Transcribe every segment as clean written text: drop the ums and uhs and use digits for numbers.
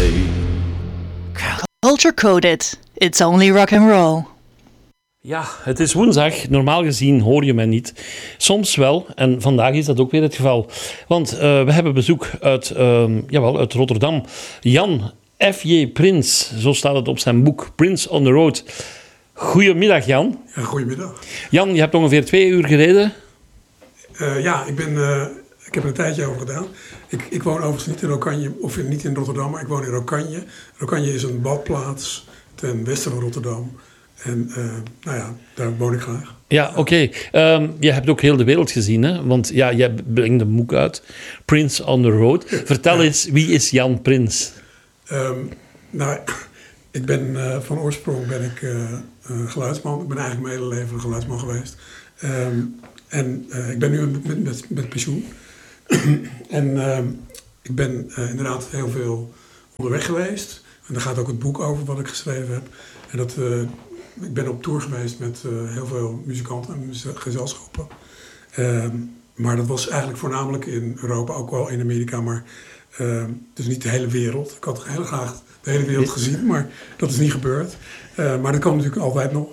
Culture Coded. It's only rock and roll. Ja, het is woensdag. Normaal gezien hoor je mij niet. Soms wel, en vandaag is dat ook weer het geval. Want we hebben bezoek uit Rotterdam. Jan F.J. Prins, zo staat het op zijn boek Prince on the Road. Goedemiddag, Jan. Ja, goedemiddag. Jan, je hebt ongeveer 2 uur gereden. Ik heb er een tijdje over gedaan. Ik woon overigens niet in Rokanje, of niet in Rotterdam, maar ik woon in Rokanje. Rokanje is een badplaats ten westen van Rotterdam. En daar woon ik graag. Ja, oké. Je hebt ook heel de wereld gezien, hè? Want ja, jij brengt een boek uit, Prince on the Road. Vertel eens, wie is Jan Prins? Ik ben van oorsprong geluidsman. Ik ben eigenlijk mijn hele leven een geluidsman geweest. Ik ben nu met pensioen. Ik ben inderdaad heel veel onderweg geweest. En daar gaat ook het boek over wat ik geschreven heb. En ik ben op tour geweest met heel veel muzikanten en gezelschappen. Maar dat was eigenlijk voornamelijk in Europa, ook wel in Amerika, maar dus niet de hele wereld. Ik had heel graag de hele wereld gezien, maar dat is niet gebeurd. Maar dat kan natuurlijk altijd nog.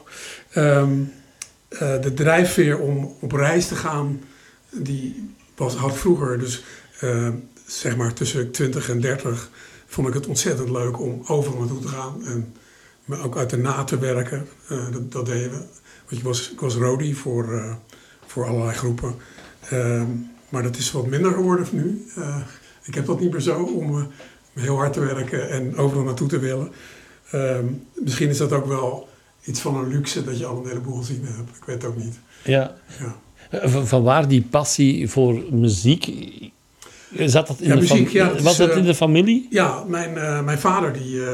De drijfveer om op reis te gaan, had vroeger, dus zeg maar tussen 20 en 30, vond ik het ontzettend leuk om overal naartoe te gaan. En me ook uit de na te werken. Dat deden we. Want ik was roadie voor allerlei groepen. Maar dat is wat minder geworden nu. Ik heb dat niet meer zo om heel hard te werken en overal naartoe te willen. Misschien is dat ook wel iets van een luxe dat je al een heleboel gezien hebt. Ik weet het ook niet. Ja. Vanwaar die passie voor muziek? Zat dat in was dat in de familie? Ja, mijn vader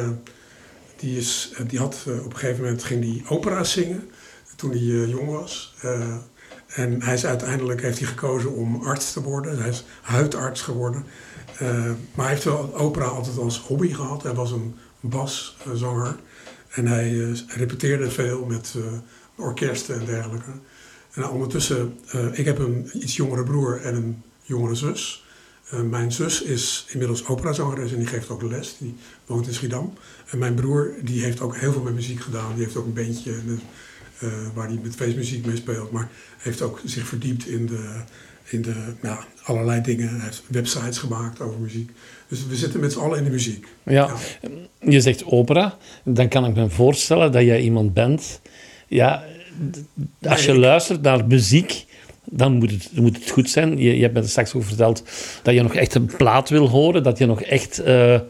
die had op een gegeven moment ging die opera's zingen toen hij jong was. En uiteindelijk heeft hij gekozen om arts te worden. Hij is huidarts geworden. Maar hij heeft wel opera altijd als hobby gehad. Hij was een baszanger. En hij repeteerde veel met orkesten en dergelijke. En ondertussen, ik heb een iets jongere broer en een jongere zus. Mijn zus is inmiddels operazangeres en die geeft ook les. Die woont in Schiedam. En mijn broer die heeft ook heel veel met muziek gedaan. Die heeft ook een bandje waar hij met feestmuziek mee speelt. Maar heeft ook zich verdiept in de allerlei dingen. Hij heeft websites gemaakt over muziek. Dus we zitten met z'n allen in de muziek. Ja. Je zegt opera. Dan kan ik me voorstellen dat jij iemand bent. Ja, als je luistert naar muziek, dan moet het goed zijn. Je hebt me straks ook verteld dat je nog echt een plaat wil horen. Dat je nog echt... de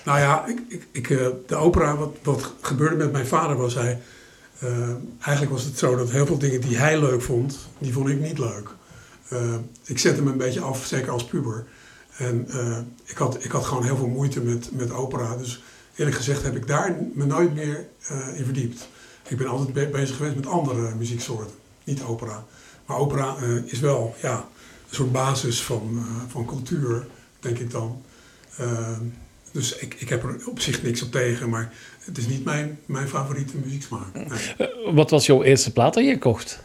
opera, wat gebeurde met mijn vader was eigenlijk was het zo dat heel veel dingen die hij leuk vond, die vond ik niet leuk. Ik zette hem een beetje af, zeker als puber. En ik had gewoon heel veel moeite met opera. Dus eerlijk gezegd heb ik daar me nooit meer in verdiept. Ik ben altijd bezig geweest met andere muzieksoorten, niet opera. Maar opera is wel een soort basis van cultuur, denk ik dan. Dus ik heb er op zich niks op tegen, maar het is niet mijn favoriete muzieksmaak. Nee. Wat was jouw eerste plaat dat je kocht?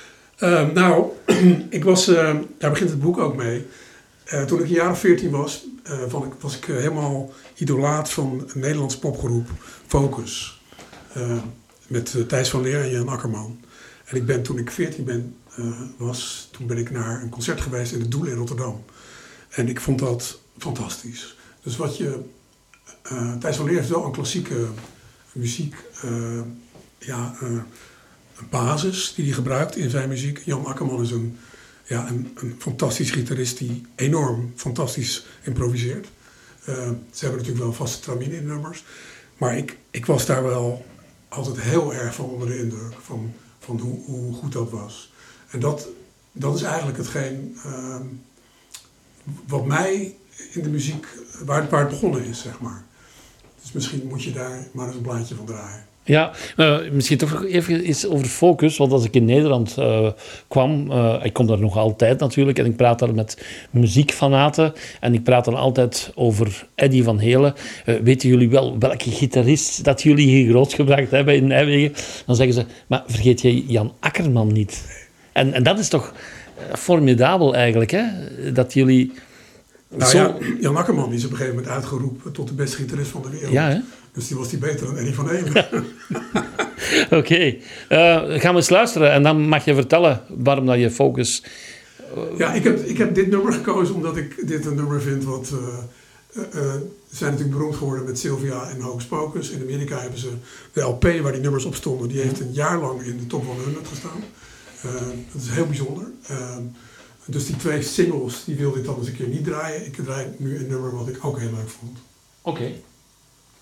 Ik was, daar begint het boek ook mee. Toen ik een jaar of 14 was, was ik helemaal idolaat van een Nederlands popgroep, Focus. Met Thijs van Leer en Jan Akkerman. En toen ik 14 was, toen ben ik naar een concert geweest in het Doel in Rotterdam. En ik vond dat fantastisch. Dus Thijs van Leer heeft wel een klassieke muziek, een basis die hij gebruikt in zijn muziek. Jan Akkerman is een fantastisch gitarist die enorm fantastisch improviseert. Ze hebben natuurlijk wel vaste tramine in nummers. Maar ik was daar wel altijd heel erg van onder de indruk van hoe goed dat was. En dat is eigenlijk hetgeen wat mij in de muziek, waar het begonnen is, zeg maar. Dus misschien moet je daar maar eens een blaadje van draaien. Ja, misschien toch even iets over Focus. Want als ik in Nederland kwam, ik kom daar nog altijd natuurlijk, en ik praat daar met muziekfanaten, en ik praat dan altijd over Eddie van Helen. Weten jullie wel welke gitarist dat jullie hier grootgebracht hebben in Nijmegen? Dan zeggen ze, maar vergeet je Jan Akkerman niet. En dat is toch formidabel eigenlijk, hè? Dat jullie Nou Zo... ja, Jan Akkerman die is op een gegeven moment uitgeroepen tot de beste gitarist van de wereld. Ja, hè? Dus die was beter dan Eddie van Halen. Oké. Gaan we eens luisteren en dan mag je vertellen waarom dat je Focus... Ja, ik heb dit nummer gekozen omdat ik dit een nummer vind wat... Ze zijn natuurlijk beroemd geworden met Sylvia en Hocus Pocus. In Amerika hebben ze de LP waar die nummers op stonden. Die heeft een jaar lang in de top 100 gestaan. Dat is heel bijzonder. Dus die 2 singles die wilde ik dan eens een keer niet draaien. Ik draai nu een nummer wat ik ook heel leuk vond. Oké.